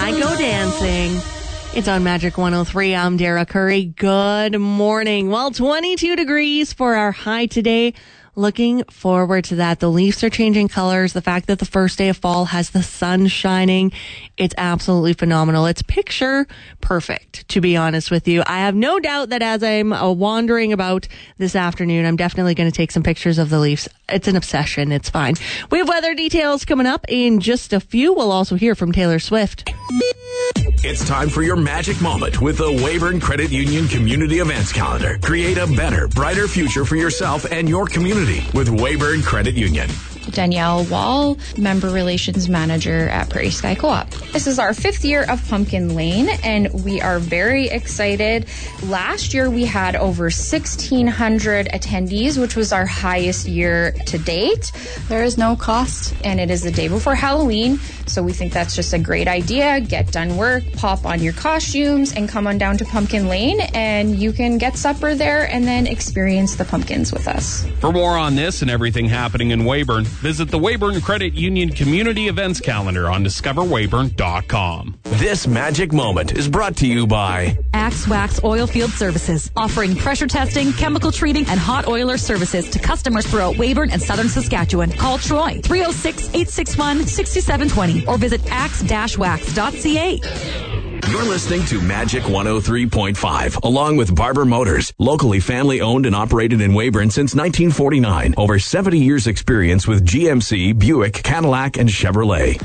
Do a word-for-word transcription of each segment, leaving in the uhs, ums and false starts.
I Go Dancing. It's on Magic one oh three. I'm Dara Curry. Good morning. Well, twenty-two degrees for our high today. Looking forward to that. The leaves are changing colors. The fact that the first day of fall has the sun shining, it's absolutely phenomenal. It's picture perfect, to be honest with you. I have no doubt that as I'm uh, wandering about this afternoon, I'm definitely going to take some pictures of the leaves. It's an obsession. It's fine. We have weather details coming up in just a few. We'll also hear from Taylor Swift. It's time for your magic moment with the Weyburn Credit Union Community Events Calendar. Create a better, brighter future for yourself and your community with Weyburn Credit Union. Danielle Wall, Member Relations Manager at Prairie Sky Co-op. This is our fifth year of Pumpkin Lane, and we are very excited. Last year, we had over sixteen hundred attendees, which was our highest year to date. There is no cost, and it is the day before Halloween, so we think that's just a great idea. Get done work, pop on your costumes, and come on down to Pumpkin Lane, and you can get supper there and then experience the pumpkins with us. For more on this and everything happening in Weyburn, visit the Weyburn Credit Union Community Events Calendar on discover weyburn dot com. This magic moment is brought to you by Axe Wax Oilfield Services, offering pressure testing, chemical treating, and hot oiler services to customers throughout Weyburn and southern Saskatchewan. Call Troy, three oh six, eight six one, six seven two zero, or visit axe dash wax dot c a. You're listening to Magic one oh three point five, along with Barber Motors, locally family-owned and operated in Weyburn since nineteen forty-nine. Over seventy years experience with G M C, Buick, Cadillac, and Chevrolet.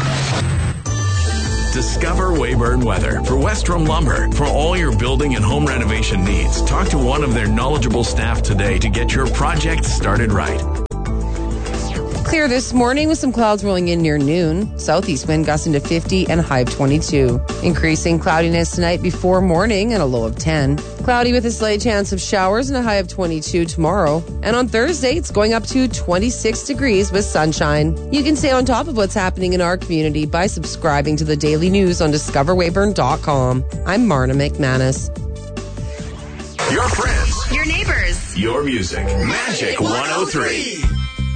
Discover Weyburn Weather for Westrom Lumber. For all your building and home renovation needs, talk to one of their knowledgeable staff today to get your project started right. Clear this morning with some clouds rolling in near noon. Southeast wind gusting to fifty and a high of twenty-two. Increasing cloudiness tonight before morning and a low of ten. Cloudy with a slight chance of showers and a high of twenty-two tomorrow. And on Thursday, it's going up to twenty-six degrees with sunshine. You can stay on top of what's happening in our community by subscribing to the daily news on discover weyburn dot com. I'm Marna McManus. Your friends. Your neighbors. Your music. Magic one oh three.